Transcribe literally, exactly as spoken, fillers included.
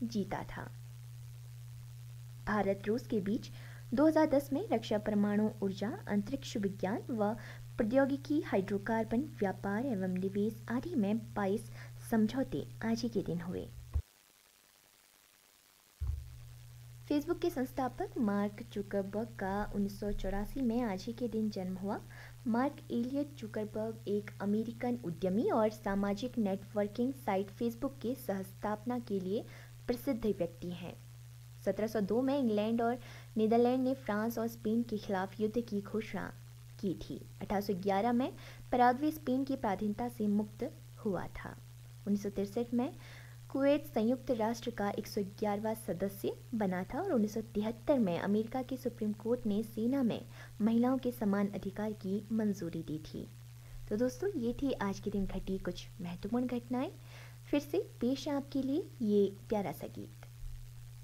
जीता था। भारत रूस के बीच दो हज़ार दस में रक्षा, परमाणु ऊर्जा, अंतरिक्ष विज्ञान व प्रौद्योगिकी, हाइड्रोकार्बन, व्यापार एवं निवेश आदि में बाईस समझौते आज ही के दिन हुए। फेसबुक के संस्थापक मार्क जुकरबर्ग का उन्नीस सौ चौरासी में आज ही के दिन जन्म हुआ। मार्क एलियट जुकरबर्ग एक अमेरिकन उद्यमी और सामाजिक नेटवर्किंग साइट फेसबुक के सहस्थापना के लिए प्रसिद्ध व्यक्ति हैं। सत्रह सौ दो में इंग्लैंड और नीदरलैंड ने फ्रांस और स्पेन के खिलाफ युद्ध की घोषणा की थी। अठारह सौ ग्यारह में पैराग्वे स्पेन की पराधीनता से मुक्त हुआ था। उन्नीस सौ तिरसठ में कुवैत संयुक्त राष्ट्र का एक सौ ग्यारहवां सदस्य बना था और उन्नीस सौ तिहत्तर में अमेरिका की सुप्रीम कोर्ट ने सेना में महिलाओं के समान अधिकार की मंजूरी दी थी। तो दोस्तों, ये थी आज के दिन घटी कुछ महत्वपूर्ण घटनाएं। फिर से पेश है आपके लिए ये प्यारा सा गीत।